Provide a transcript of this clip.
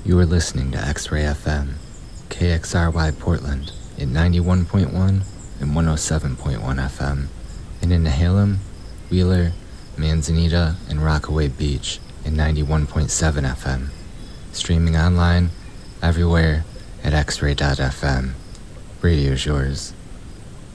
You are listening to X-Ray FM, KXRY Portland at 91.1 and 107.1 FM, and in Nehalem, Wheeler, Manzanita, and Rockaway Beach at 91.7 FM. Streaming online, everywhere at xray.fm. Radio's yours.